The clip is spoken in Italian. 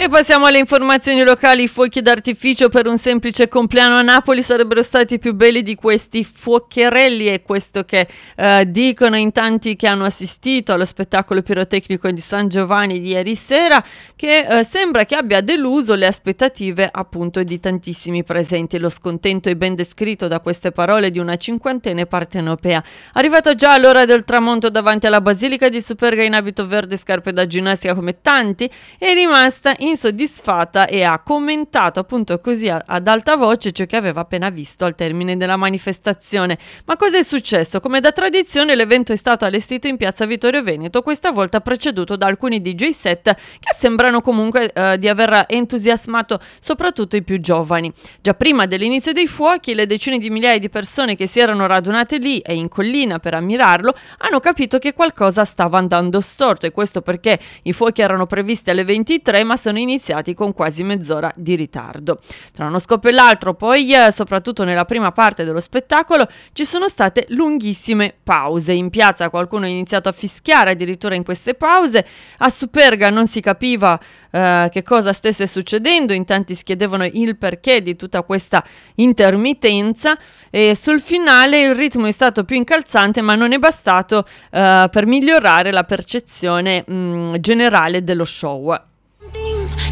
passiamo alle informazioni locali. I fuochi d'artificio per un semplice compleanno a Napoli sarebbero stati più belli di questi fuocherelli, è questo che dicono in tanti che hanno assistito allo spettacolo pirotecnico di San Giovanni di ieri sera, che sembra che abbia deluso le aspettative appunto di tantissimi presenti. Lo scontento è ben descritto da queste parole di una cinquantenne partenopea, arrivata già all'ora del tramonto davanti alla Basilica di Superga in abito verde e scarpe da ginnastica come tanti, è rimasta insoddisfatta e ha commentato appunto così ad alta voce ciò che aveva appena visto al termine della manifestazione. Ma cosa è successo? Come da tradizione l'evento è stato allestito in piazza Vittorio Veneto, questa volta preceduto da alcuni DJ set che sembrano comunque di aver entusiasmato soprattutto i più giovani. Già prima dell'inizio dei fuochi le decine di migliaia di persone che si erano radunate lì e in collina per ammirarlo hanno capito che qualcosa stava andando storto, e questo perché i fuochi erano previsti alle 23 ma sono iniziati con quasi mezz'ora di ritardo. Tra uno scoppio e l'altro poi, soprattutto nella prima parte dello spettacolo, ci sono state lunghissime pause. In piazza qualcuno ha iniziato a fischiare addirittura in queste pause, a Superga non si capiva che cosa stesse succedendo, in tanti si chiedevano il perché di tutta questa intermittenza, e sul finale il ritmo è stato più incalzante ma non è bastato per migliorare la percezione generale dello show.